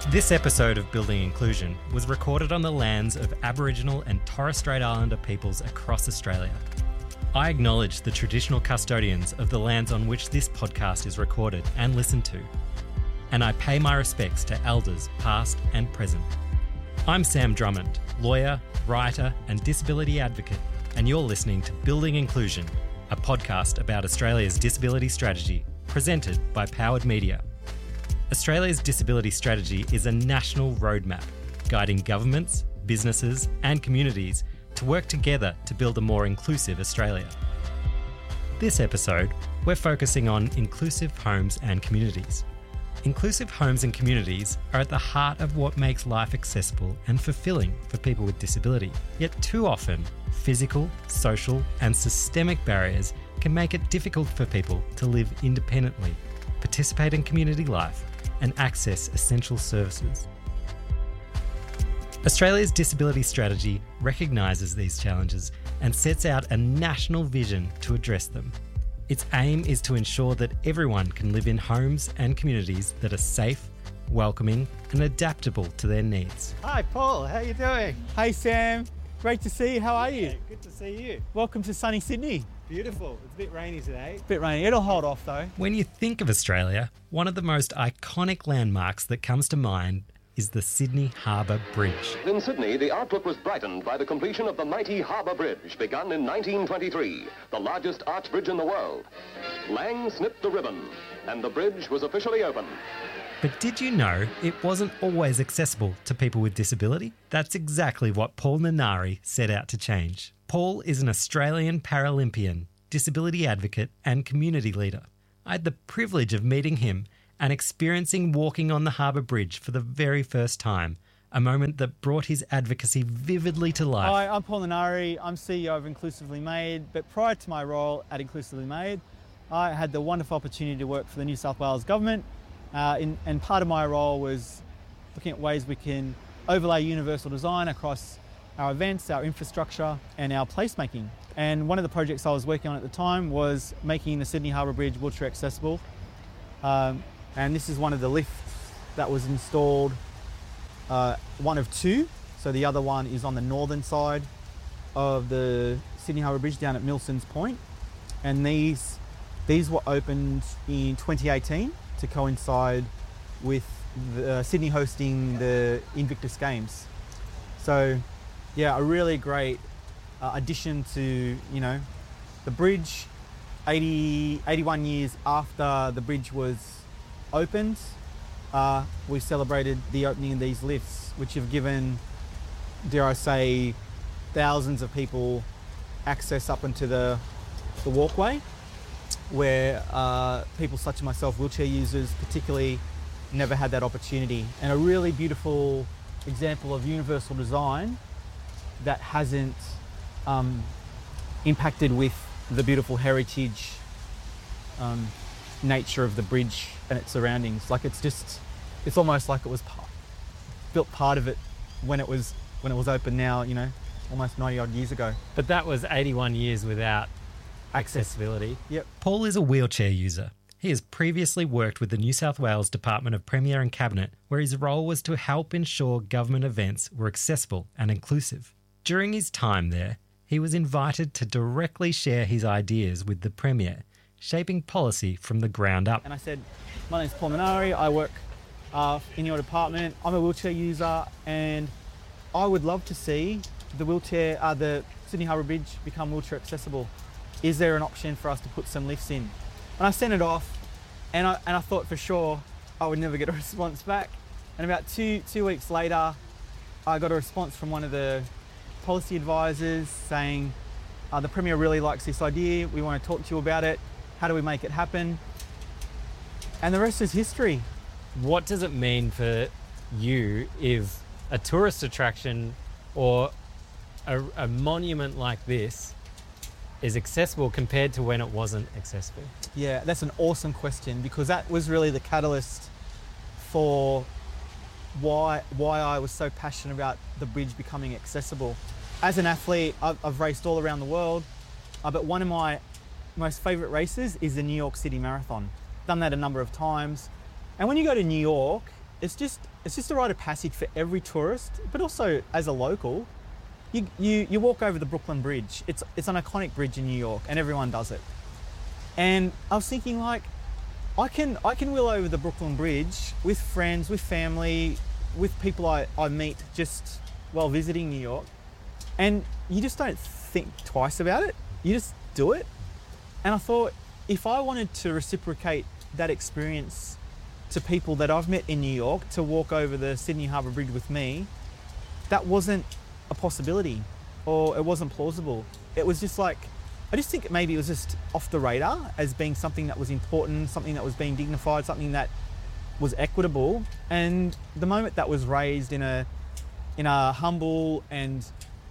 This episode of Building Inclusion was recorded on the lands of Aboriginal and Torres Strait Islander peoples across Australia. I acknowledge the traditional custodians of the lands on which this podcast is recorded and listened to, and I pay my respects to elders past and present. I'm Sam Drummond, lawyer, writer and disability advocate, and you're listening to Building Inclusion, a podcast about Australia's disability strategy, presented by Powered Media. Australia's disability strategy is a national roadmap guiding governments, businesses and communities to work together to build a more inclusive Australia. This episode, we're focusing on inclusive homes and communities. Inclusive homes and communities are at the heart of what makes life accessible and fulfilling for people with disability. Yet too often, physical, social and systemic barriers can make it difficult for people to live independently, participate in community life and access essential services. Australia's disability strategy recognises these challenges and sets out a national vision to address them. Its aim is to ensure that everyone can live in homes and communities that are safe, welcoming and adaptable to their needs. Hi Paul, how are you doing? Hey Sam, great to see you. How are you? Yeah, good to see you. Welcome to sunny Sydney. Beautiful. It's a bit rainy today. Bit rainy. It'll hold off though. When you think of Australia, one of the most iconic landmarks that comes to mind is the Sydney Harbour Bridge. In Sydney, the outlook was brightened by the completion of the mighty Harbour Bridge, begun in 1923, the largest arch bridge in the world. Lang snipped the ribbon, and the bridge was officially open. But did you know it wasn't always accessible to people with disability? That's exactly what Paul Nanari set out to change. Paul is an Australian Paralympian, disability advocate and community leader. I had the privilege of meeting him and experiencing walking on the Harbour Bridge for the very first time, a moment that brought his advocacy vividly to life. Hi, I'm Paul Nanari. I'm CEO of Inclusively Made, but prior to my role at Inclusively Made, I had the wonderful opportunity to work for the New South Wales Government, and part of my role was looking at ways we can overlay universal design across our events, our infrastructure and our placemaking. And one of the projects I was working on at the time was making the Sydney Harbour Bridge wheelchair accessible. And this is one of the lifts that was installed, one of two. So the other one is on the northern side of the Sydney Harbour Bridge down at Milsons Point. And these were opened in 2018 to coincide with Sydney hosting the Invictus Games. So yeah, a really great addition to, the bridge. 81 years after the bridge was opened, we celebrated the opening of these lifts, which have given, dare I say, thousands of people access up into the walkway, where people such as myself, wheelchair users particularly, never had that opportunity. And a really beautiful example of universal design that hasn't impacted with the beautiful heritage nature of the bridge and its surroundings. Like it's almost like it was built part of it when it was open now, almost 90 odd years ago. But that was 81 years without accessibility. Yep. Paul is a wheelchair user. He has previously worked with the New South Wales Department of Premier and Cabinet, where his role was to help ensure government events were accessible and inclusive. During his time there, he was invited to directly share his ideas with the Premier, shaping policy from the ground up. And I said, my name's Paul Nanari, I work in your department, I'm a wheelchair user and I would love to see the Sydney Harbour Bridge become wheelchair accessible. Is there an option for us to put some lifts in? And I sent it off and I thought for sure I would never get a response back. And about two weeks later, I got a response from one of the policy advisors saying, the Premier really likes this idea, we want to talk to you about it, how do we make it happen? And the rest is history. What does it mean for you if a tourist attraction or a monument like this is accessible compared to when it wasn't accessible? Yeah, that's an awesome question, because that was really the catalyst for why I was so passionate about the bridge becoming accessible. As an athlete, I've raced all around the world, but one of my most favourite races is the New York City Marathon. Done that a number of times. And when you go to New York, it's just a rite of passage for every tourist, but also as a local. You walk over the Brooklyn Bridge. It's an iconic bridge in New York, and everyone does it. And I was thinking, like, I can wheel over the Brooklyn Bridge with friends, with family, with people I meet just while visiting New York, and you just don't think twice about it. You just do it. And I thought, if I wanted to reciprocate that experience to people that I've met in New York to walk over the Sydney Harbour Bridge with me, that wasn't a possibility, or it wasn't plausible. It was just like, I just think maybe it was just off the radar as being something that was important, something that was being dignified, something that was equitable. And the moment that was raised in a humble and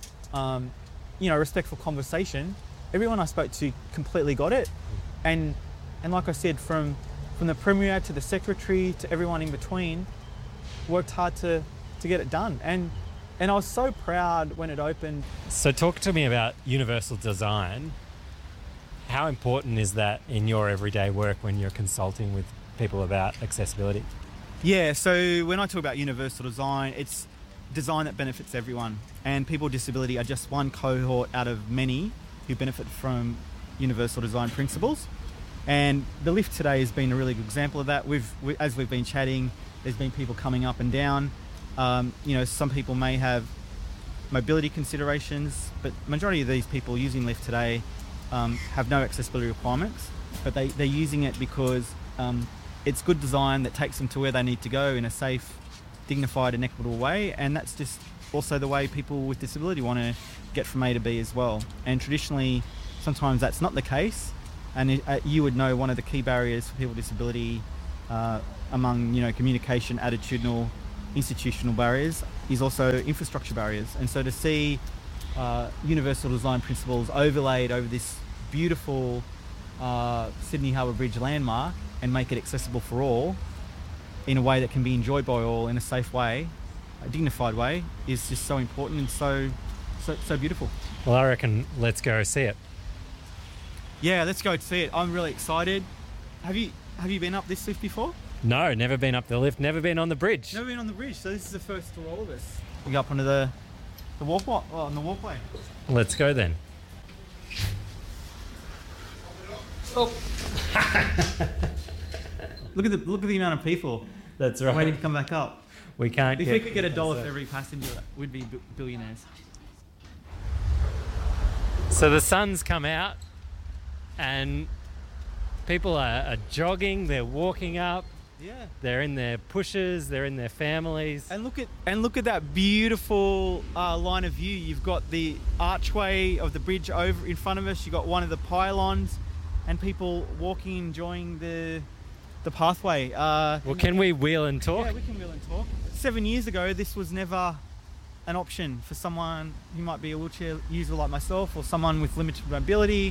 respectful conversation, everyone I spoke to completely got it. And like I said, from the Premier to the Secretary to everyone in between, worked hard to get it done. And I was so proud when it opened. So talk to me about universal design. How important is that in your everyday work when you're consulting with people about accessibility? Yeah, so when I talk about universal design, it's design that benefits everyone. And people with disability are just one cohort out of many who benefit from universal design principles. And the lift today has been a really good example of that. As we've been chatting, there's been people coming up and down. Some people may have mobility considerations, but majority of these people using lift today have no accessibility requirements, but they're using it because it's good design that takes them to where they need to go in a safe, dignified and equitable way. And that's just also the way people with disability want to get from A to B as well. And traditionally, sometimes that's not the case. And you would know one of the key barriers for people with disability among communication, attitudinal, institutional barriers is also infrastructure barriers. And so to see universal design principles overlaid over this beautiful Sydney Harbour Bridge landmark and make it accessible for all in a way that can be enjoyed by all in a safe way, a dignified way, is just so important and so beautiful. Well, I reckon let's go see it. Yeah, let's go see it. I'm really excited. Have you been up this lift before? No, never been up the lift, never been on the bridge. Never been on the bridge, so this is the first for all of us. We go up onto the walkway. Let's go then. Oh. Look at the amount of people That's right. waiting to come back up. We can't. If we could get $1 for every passenger, we'd be billionaires. So the sun's come out, and people are jogging. They're walking up. Yeah. They're in their pushers. They're in their families. And look at that beautiful line of view. You've got the archway of the bridge over in front of us. You've got one of the pylons, and people walking, enjoying the pathway. Well, can we wheel and talk? Yeah, we can wheel and talk. 7 years ago, this was never an option for someone who might be a wheelchair user like myself, or someone with limited mobility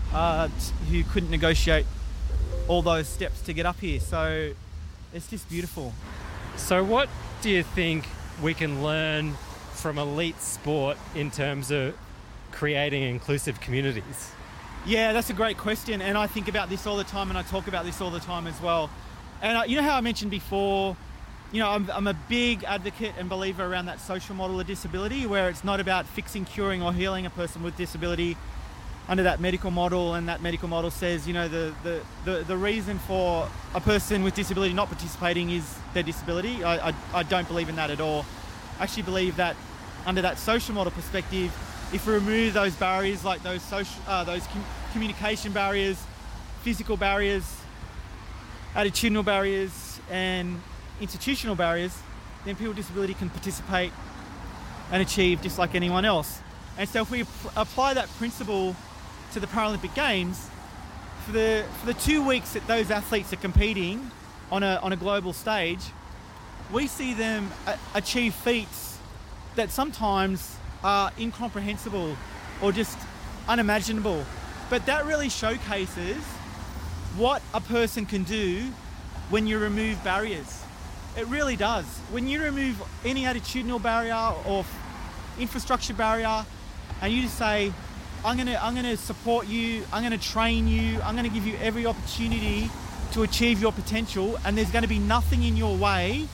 who couldn't negotiate all those steps to get up here. So it's just beautiful. So what do you think we can learn from elite sport in terms of creating inclusive communities? Yeah, that's a great question, and I think about this all the time, and I talk about this all the time as well. And you know how I mentioned before, I'm a big advocate and believer around that social model of disability, where it's not about fixing, curing or healing a person with disability under that medical model. And that medical model says, the reason for a person with disability not participating is their disability. I don't believe in that at all. I actually believe that under that social model perspective, if we remove those barriers, like those communication barriers, physical barriers, attitudinal barriers and institutional barriers, then people with disability can participate and achieve just like anyone else. And so if we apply that principle to the Paralympic Games, for the 2 weeks that those athletes are competing on a global stage, we see them achieve feats that sometimes are incomprehensible or just unimaginable. But that really showcases what a person can do when you remove barriers. It really does. When you remove any attitudinal barrier or infrastructure barrier, and you just say, I'm gonna support you, I'm gonna train you, I'm gonna give you every opportunity to achieve your potential, and there's gonna be nothing in your way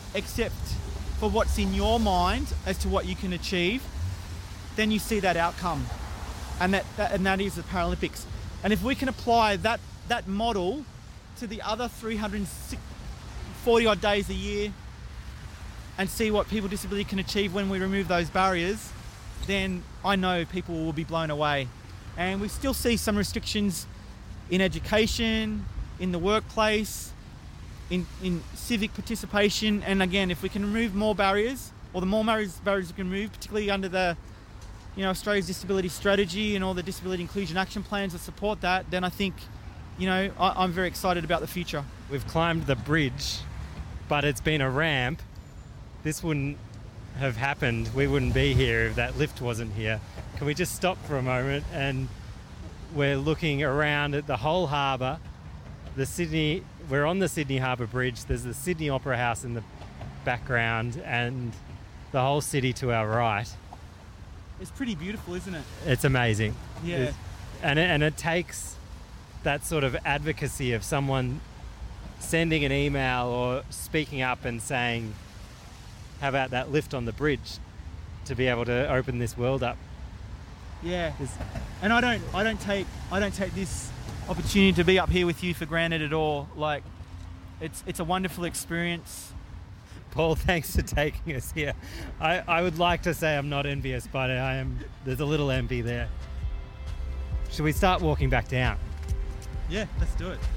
except for what's in your mind as to what you can achieve, then you see that outcome. And that is the Paralympics. And if we can apply that model to the other 340 odd days a year and see what people with disability can achieve when we remove those barriers, then I know people will be blown away. And we still see some restrictions in education, in the workplace, in civic participation. And again, if we can remove more barriers, or the more barriers we can remove, particularly under the Australia's disability strategy and all the disability inclusion action plans that support that, then I think, I'm very excited about the future. We've climbed the bridge, but it's been a ramp. This wouldn't have happened. We wouldn't be here if that lift wasn't here. Can we just stop for a moment? And we're looking around at the whole harbour. We're on the Sydney Harbour Bridge. There's the Sydney Opera House in the background and the whole city to our right. It's pretty beautiful, isn't it? It's amazing. Yeah. And it takes that sort of advocacy of someone sending an email or speaking up and saying, how about that lift on the bridge, to be able to open this world up. Yeah. And I don't take this opportunity to be up here with you for granted at all. Like, it's a wonderful experience. Paul, thanks for taking us here. I would like to say I'm not envious, but I am. There's a little envy there. Should we start walking back down? Yeah, let's do it.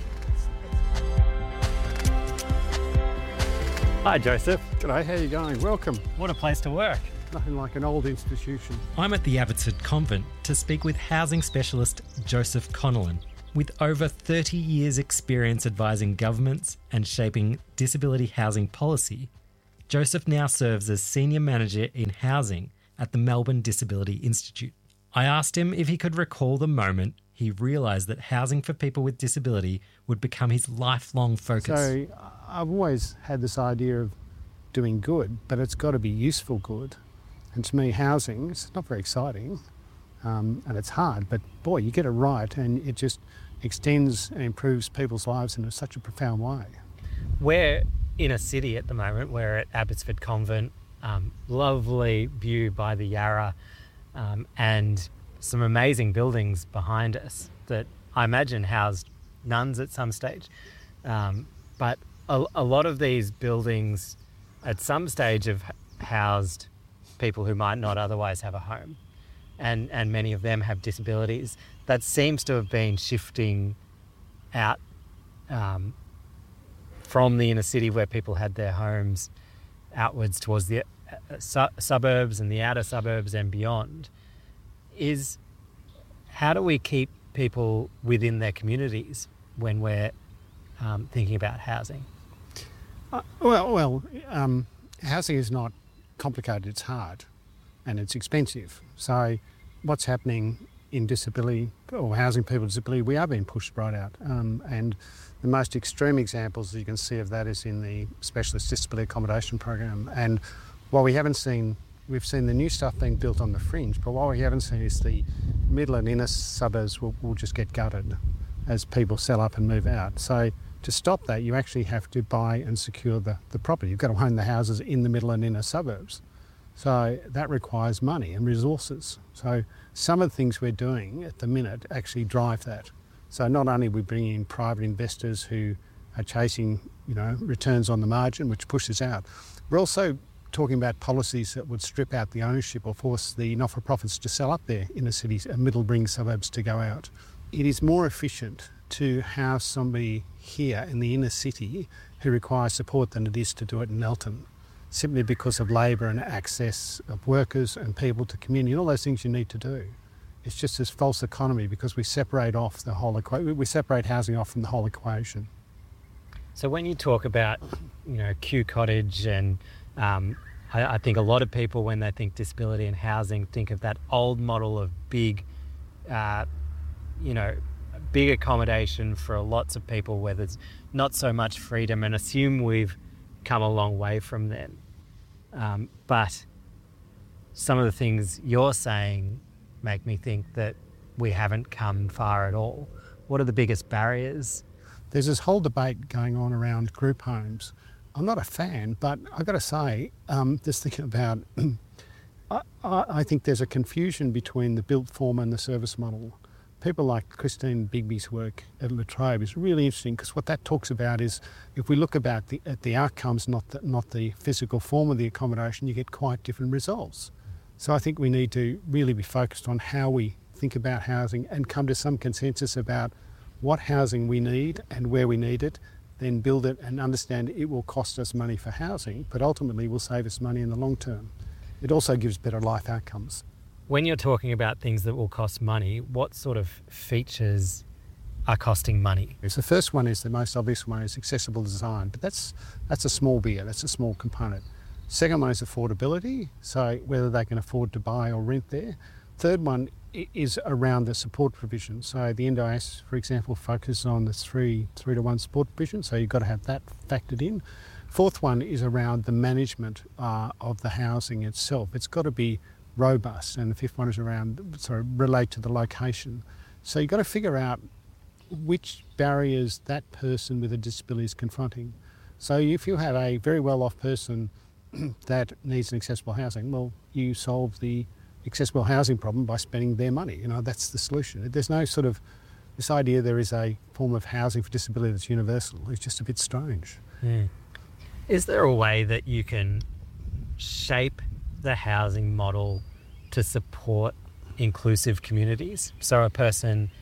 Hi, Joseph. G'day, how you going? Welcome. What a place to work. Nothing like an old institution. I'm at the Abbotsford Convent to speak with housing specialist Joseph Connellan. With over 30 years' experience advising governments and shaping disability housing policy, Joseph now serves as Senior Manager in Housing at the Melbourne Disability Institute. I asked him if he could recall the moment he realised that housing for people with disability would become his lifelong focus. So I've always had this idea of doing good, but it's got to be useful good. And to me, housing is not very exciting, and it's hard, but boy, you get it right and it just extends and improves people's lives in such a profound way. We're in a city at the moment. We're at Abbotsford Convent, lovely view by the Yarra, and some amazing buildings behind us that I imagine housed nuns at some stage. But a lot of these buildings at some stage have housed people who might not otherwise have a home. And many of them have disabilities. That seems to have been shifting out from the inner city where people had their homes outwards towards the suburbs and the outer suburbs and beyond. How do we keep people within their communities when we're thinking about housing? Housing is not complicated, it's hard and it's expensive. So what's happening in disability or housing people with disability, we are being pushed right out. And the most extreme examples that you can see of that is in the Specialist Disability Accommodation Program. And while we've seen the new stuff being built on the fringe, but what we haven't seen is the middle and inner suburbs will just get gutted as people sell up and move out. So to stop that, you actually have to buy and secure the property. You've got to own the houses in the middle and inner suburbs. So that requires money and resources. So some of the things we're doing at the minute actually drive that. So not only are we bringing in private investors who are chasing, returns on the margin, which pushes out, we're also talking about policies that would strip out the ownership or force the not-for-profits to sell up their inner cities and middle-ring suburbs to go out. It is more efficient to house somebody here in the inner city who requires support than it is to do it in Nelton, simply because of labour and access of workers and people to community and all those things you need to do. It's just this false economy because we separate off the whole equation. We separate housing off from the whole equation. So when you talk about, Kew Cottage and I think a lot of people, when they think disability and housing, think of that old model of big accommodation for lots of people where there's not so much freedom, and assume we've come a long way from then. But some of the things you're saying make me think that we haven't come far at all. What are the biggest barriers? There's this whole debate going on around group homes I'm not a fan, but I've got to say, just thinking about, I think there's a confusion between the built form and the service model. People like Christine Bigby's work at La Trobe is really interesting, because what that talks about is, if we look at the outcomes, not the physical form of the accommodation, you get quite different results. So I think we need to really be focused on how we think about housing and come to some consensus about what housing we need and where we need it, then build it and understand it will cost us money for housing, but ultimately will save us money in the long term. It also gives better life outcomes. When you're talking about things that will cost money, what sort of features are costing money? The first one is the most obvious one, is accessible design, but that's a small beer, that's a small component. Second one is affordability, so whether they can afford to buy or rent there. Third one is around the support provision. So the NDIS, for example, focuses on the 3-to-1 support provision, so you've got to have that factored in. Fourth one is around the management of the housing itself. It's got to be robust, and the fifth one is relate to the location. So you've got to figure out which barriers that person with a disability is confronting. So if you have a very well-off person that needs an accessible housing, well, you solve the accessible housing problem by spending their money. You know, that's the solution. There's no sort of, this idea there is a form of housing for disability that's universal. It's just a bit strange. Yeah. Is there a way that you can shape the housing model to support inclusive communities? So a person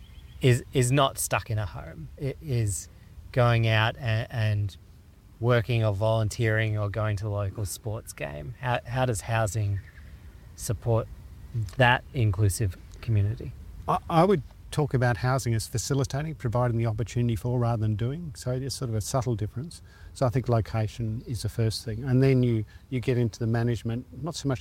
is not stuck in a home. It is going out and working or volunteering or going to a local sports game. How does housing support that inclusive community? I would talk about housing as facilitating, providing the opportunity for rather than doing. So it's sort of a subtle difference. So I think location is the first thing. And then you get into the management, not so much